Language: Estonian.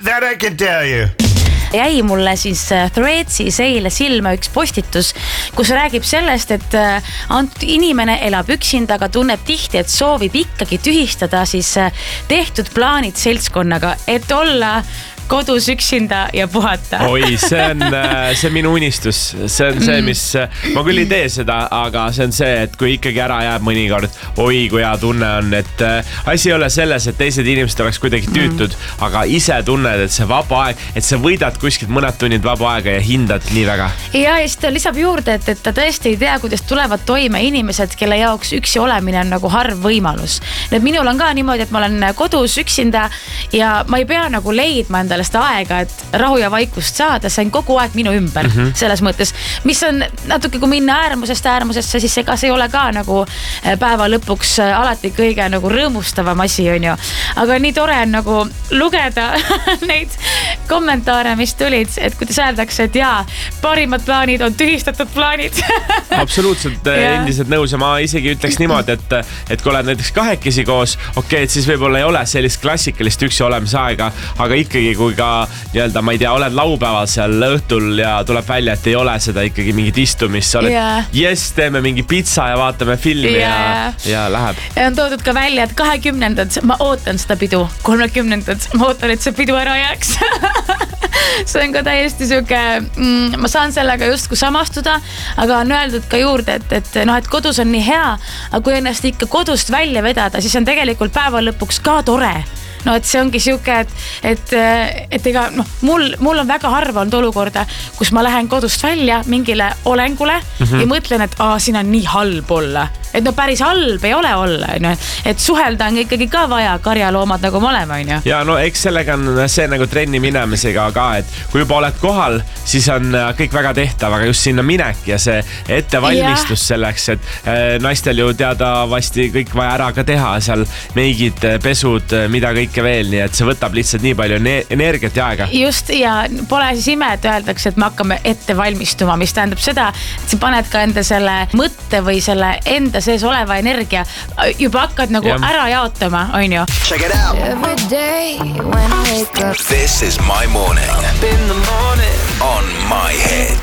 That I can tell you. Jäi mulle siis Threadsis eile silma üks postitus, kus räägib sellest, et antud inimene elab üksinda, aga tunneb tihti, et soovib ikkagi tühistada siis tehtud plaanid seltskonnaga, et olla kodus üksinda ja puhata. Oi, see minu unistus. See on see, mis ma küll ei tee seda, aga see on see, et kui ikkagi ära jääb mõnikord, oi, kui hea tunne on, et asi ei ole selles, et teised inimesed oleks kuidagi tüütud, aga ise tunned, et see vaba aeg, et sa võidad kuskilt mõned tunnid vaba aega ja hindad nii väga. Ja siis ta lisab juurde, et ta tõesti ei tea, kuidas tulevad toime inimesed, kelle jaoks üksi olemine on nagu harv võimalus. Nüüd minul on ka niimoodi, et ma olen kodus üksinda ja ma ei pea nagu leidma endale seda aega, et rahu ja vaikust saada, see on kogu aeg minu ümber selles mõttes, mis on natuke kui minna äärmusesse, siis ega see ei ole ka nagu päeva lõpuks alati kõige nagu rõõmustavam asi on ju, aga nii tore on nagu lugeda neid kommentaare, mis tulid, et kuidas öeldakse, et jaa, parimad plaanid on tühistatud plaanid. Absoluutselt endiselt nõus ja ma isegi ütleks niimoodi, et kui oled näiteks kahekesi koos, okei, et siis võib-olla ei ole sellist klassikalist üksi olemise aega, aga ikkagi kui ka nii-öelda, ma ei tea, oled laupäeval seal õhtul ja tuleb välja, et ei ole seda ikkagi mingit istumist, sa oled, yes, teeme mingi pitsa ja vaatame filmi ja läheb. Ja on toodud ka välja, et 20. ma ootan seda pidu, 30. ma ootan, et see pidu ära jääks. See on ka täiesti siuke, ma saan sellega justkui samastuda, aga on öeldud ka juurde, et kodus on nii hea, aga kui ennast ikka kodust välja vedada, siis on tegelikult päeva lõpuks ka tore. No, et see ongi siuke, et ega, mul on väga harva olnud olukorda, kus ma lähen kodust välja mingile olengule ja mõtlen, et siin on nii halb olla. Et päris halb ei ole olla, et suhelda on ikkagi ka vaja karjaloomad nagu me oleme, on ju. Ja eks sellega on see nagu trenni minemisega ka, et kui juba oled kohal, siis on kõik väga tehtav, aga just sinna minek ja see ettevalmistus selleks, et naistel ju teadavasti kõik vaja ära ka teha, seal meigid, pesud, mida kõike veel, nii et see võtab lihtsalt nii palju energiat ja aega. Just, ja pole siis ime, et öeldakse, et me hakkame ette valmistuma, mis tähendab seda, et sa paned ka enda selle mõtte või selle enda sees oleva energia juba hakkad nagu ära jaotama, on ju. Check it out. Every day when I wake up. This is my morning. Up in the morning. On my head.